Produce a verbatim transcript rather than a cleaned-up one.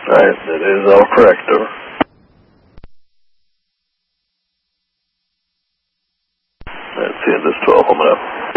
Right, it is all correct, over. That's the end of this twelve, home and up.